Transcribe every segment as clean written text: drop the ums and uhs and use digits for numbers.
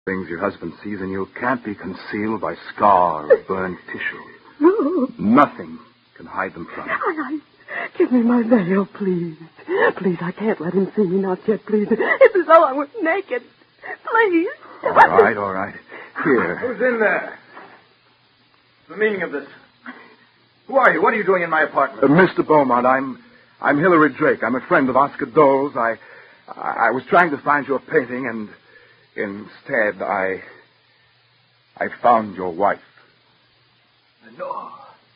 Things your husband sees in you can't be concealed by scar or burned tissue. No. Nothing can hide them from you. Give me my veil, please. Please, I can't let him see me, not yet, please. It's as though I was naked. Please. All right. Here. Who's in there? The meaning of this? Who are you? What are you doing in my apartment? Mr. Beaumont, I'm Hilary Drake. I'm a friend of Oscar Dole's. I was trying to find your painting, and instead I found your wife. No.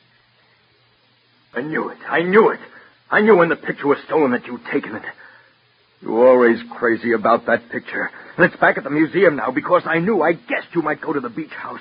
I knew it. I knew when the picture was stolen that you'd taken it. You were always crazy about that picture. And it's back at the museum now because I guessed you might go to the beach house.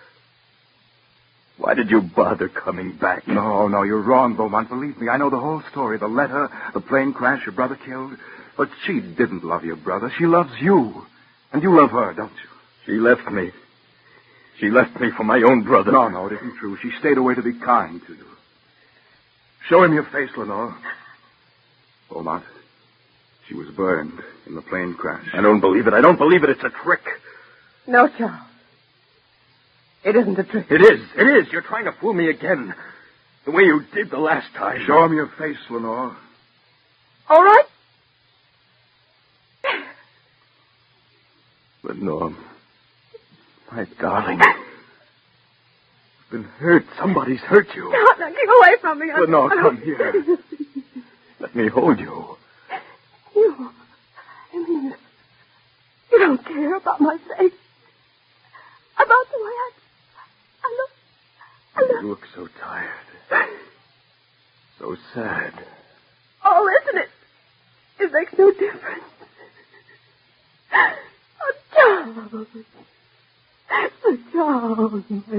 Why did you bother coming back? No, you're wrong, Beaumont. Believe me, I know the whole story. The letter, the plane crash, your brother killed. But she didn't love your brother. She loves you. And you love her, don't you? She left me. She left me for my own brother. No, it isn't true. She stayed away to be kind to you. Show him your face, Lenore. Beaumont, she was burned in the plane crash. I don't believe it. It's a trick. No, Charles. It isn't a trick. It is. You're trying to fool me again. The way you did the last time. Show him your face, Lenore. All right. Lenore, my darling. You've been hurt. Somebody's hurt you. Now, keep away from me. Lenore, come here. Let me hold you. You don't care about my face. About the way I look. You look so tired. So sad. Oh, isn't it? It makes no difference. Oh, Charles. Oh, Charles.